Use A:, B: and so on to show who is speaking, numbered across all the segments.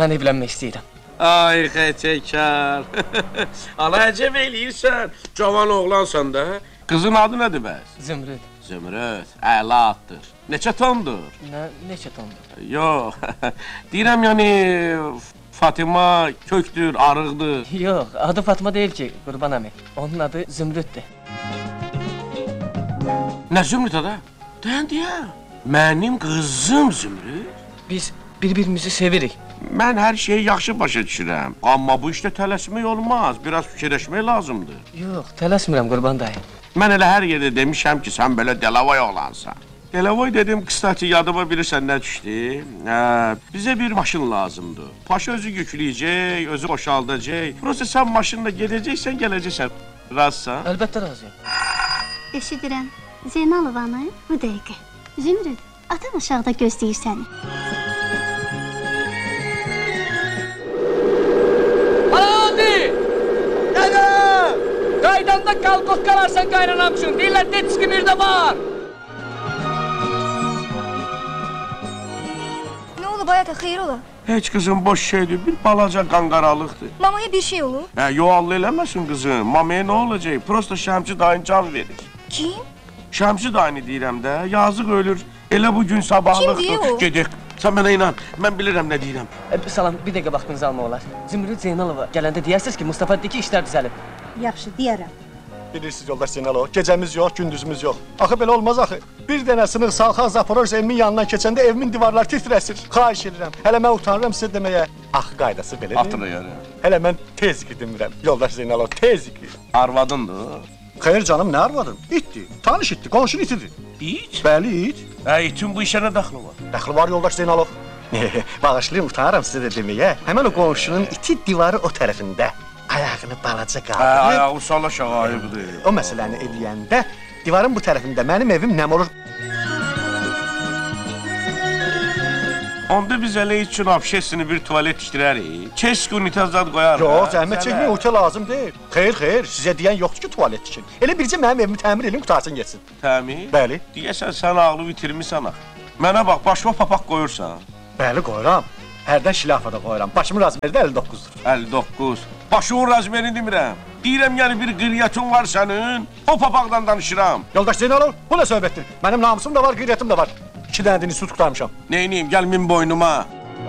A: mən evlənmək istəyirəm.
B: Ay xətəkar. Ala əcəb eləyirsən. Cavan oğlansan da. Qızın adı nədir bəs?
A: Zümrüd.
B: Zümrüd, əla addır. Neçə tondur?
A: Neçə tondur?
B: Yox, deyirəm yəni Fatıma köktür, arıqdır.
A: Yox, adı Fatma deyil ki, Qurban əmi. Onun adı Zümrüddür.
B: Nə Zümrüd adı? Deyən. Mənim qızım Zümrüd.
A: Biz bir-birimizi sevirik.
B: Mən hər şeyi yaxşı başa düşürəm. Amma bu işdə tələsmək olmaz. Biraz fikirləşmək lazımdır.
A: Yox, tələsmirəm Qurban dayı.
B: Mən elə hər yerdə demişəm ki, sən belə Delavoy oğlansan. Delavoy dedim, qıstati yadıma bilirsən nə düşdü? Bizə bir maşın lazımdır. Paşa özü yükləyəcək, özü boşaldacaq. Prosta sən maşınla gedəcəksən, gələcəksən. Razısan?
A: Əlbəttə razıyam.
C: Eşidirəm. Zeynalovanı bu dəqiqə. Zümrüd, atan aşağıda gözləyir səni.
A: Hadi! Dede! Qaydanda kalkot qalarsan qaynanam üçün. Deyirlər, detski bir də var.
D: Ne oldu bayata, xeyir ola?
B: Heç qızım boş şeydir, bir balaca qanqaralıqdır.
D: Mamaya bir şey olur.
B: Yoallı eləməsin qızım, mamaya nə olacaq? Prosta Şəmsi dayın can verir.
D: Kim?
B: Şəmsi dayını deyirəm də, yazıq ölür. Elə bu gün sabahlıqdır.
D: Kim deyir o?
B: Gedək, sən mənə inan, mən bilirəm nə deyirəm.
A: Salam, bir dəqiqə vaxtınızı almaq olar. Zümrüd Zeynalova gələndə deyərsiniz ki, Mustafa'dakı işlər düzəlib.
E: Yaxşı, deyərəm.
F: Bilirsiniz yoldaş Zeynalov, gecəmiz yox, gündüzümüz yox. Axı belə olmaz axı. Bir dənə sınıq salxaq Zaporoj evimin yanından keçəndə evimin divarları titrəsir. Xahiş edirəm. Hələ mən utanıram sizə deməyə. Axı qaydası belədir.
B: Hatırlayarım.
F: Hələ mən tez demirəm. Yoldaş Zeynalov, tez iki.
B: Arvadındır.
F: Xeyr canım, nə arvadın? İtdir. Tanış itdir, qonşun itidir.
B: İt?
F: Bəli, it.
B: İtin bu işə nə daxlı var?
F: Dəxli var yoldaş Zeynalov. Bağışlayın, utanıram sizə də deməyə. Həmən o qonşunun iti divarı o tərəfində. Ayağını balaca qaldırıb.
B: Ayağı sal aşağı ayıbdır.
F: O məsələni eləyəndə divarın bu tərəfində mənim evim nəm olur?
B: Onda biz elə üçün общественный bir tuvalet tikdirərik. Keşke unitaz zad qoyarıq.
F: Yox, zəhmət çəkmək, otel lazım deyil. Xeyr, sizə deyən yoxdur ki, tuvalet tikin. Elə bircə mənim evimi təmir edin, qutarsın getsin.
B: Təmir?
F: Bəli.
B: Deyəsən sən ağlı bitirmisən axı. Mənə bax, başıma papaq qoyursan.
F: Bəli, qoyuram. Hərdən şilafada qoyuram. Başımın razmeri də 59-dur.
B: 59. Başımın razmerini demirəm. Deyirəm, yəni bir qeyriyyatın var sənin. O papaqdan danışıram.
F: Yoldaş Zeynalov, bu nə söhbətdir? Mənim namusum da var, qeyriyyatım da var. 2 dənə institut qurtarmışam.
B: Neyniyim, gəl min boynuma.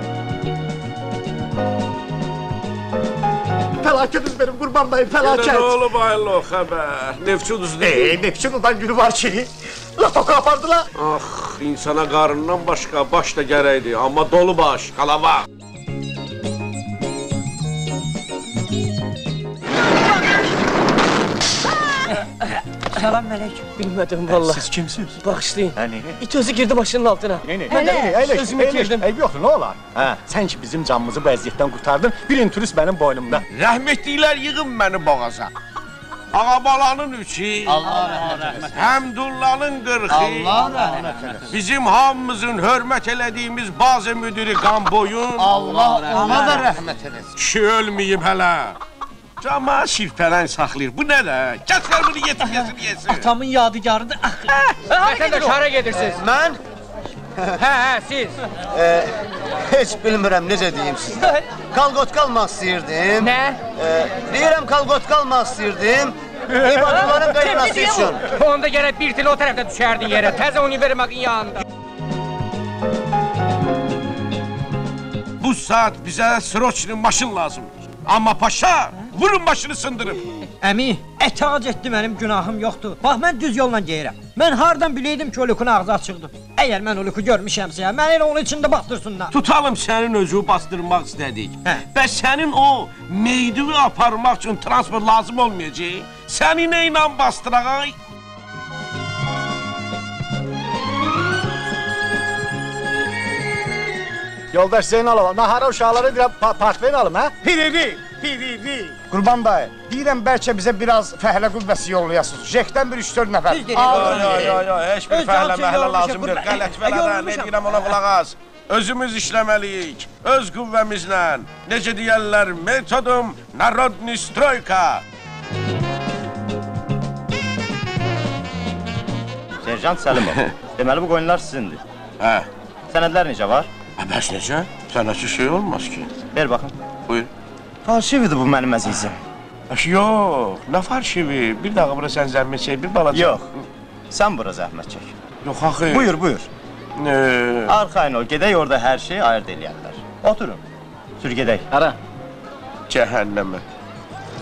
F: Fəlakətiz benim Qurban dayı, fəlakət.
B: Nə olub aylı o xəbər? Nefçuduzdur.
F: Nefçunudan günü var ki, latoka apardılar.
B: Ax, insana qarından başqa baş da gərəkdir. Amma dolu baş, qalava.
A: Salam Mələk. Bilmədim valla.
F: Siz kimsiniz?
A: Bağışlayın.
F: Nə?
A: İt özü girdi başının altına. Sözümü itirdim.
F: Eyb yoxdur, nə olar? Sən ki bizim canımızı bu əziyyətdən qurtardın, bir inturist mənim boynumda.
B: Rəhmətliklər yığın məni boğaza. Ağabalanın üçü, Həmdullanın 40'ı, bizim hamımızın hörmət elədiyimiz bazı müdürü Qamboyun,
G: Ona da rəhmət eləsin.
B: kişi ölməyib hələ. Cama şirpələn saxlayır. Bu nə də? Gətir bunu yesin.
G: Atamın yadigarıdır.
A: Vətəndaş, hara gedirsiniz?
G: Mən
A: Siz.
G: heç bilmirəm necə deyim sizə. Kalqot qalmaq istəyirdim.
A: Nə?
G: Deyirəm kalqot qalmaq istəyirdim. İbadətlərin qayırması üçün.
A: Onda gərək bir til o tərəfdə düşərdin yerə. Təzə univermağın yanında.
B: Bu saat bizə sroçlu maşın lazımdır. Amma paşa, vurun başını sındırın.
H: Əmi, etac etdi, mənim günahım yoxdur. Bax, mən düz yolla geyirəm. Mən hardan biləydim ki, o lükün ağzı açıqdır. Əgər mən o lükü görmüşəmsə, mən elə onun içində bastırsınlar.
B: Tutalım sənin özü bastırmaq istədik. Bəs sənin o meyduvi aparmaq üçün transport lazım olmayacaq. Səni nə ilə bastıraq?
F: Yoldaş Zeynalov, nahara uşaqları deyirəm, partveyin alım, hə?
G: Piriri. Qurban dayı, deyirəm bəlkə bizə biraz fəhlə qüvvəsi yollayasınız. Jekdən bir 3-4 nəfər.
B: Yo, heç bir fəhlə məhlə lazım deyil. Qələt verədə, nə deyirəm ona qulaq as. Özümüz işləməliyik, öz qüvvəmizlə. Necə deyərlər, metodum narodni stroyka.
I: Serjant Səlimov, deməli bu qoyunlar sizindir.
B: Hə.
I: Sənədlər necə var?
B: Bəs necə? Sənəsi şey olmaz ki.
G: Ver baxın.
B: Buyur.
G: Falşividir bu mənim əzizim.
B: Yox, nə farşivi? Bir dağa bura sən zəhmət çək, bir balaca.
G: Yox. Sən bura zəhmət çək.
B: Yox axı.
G: Buyur, buyur.
B: Ee,
G: Arxayın ol, gedək orada hər şeyi ayırt eləyərlər. Oturun. Sür gedək.
H: Hara?
B: Cəhənnəmə.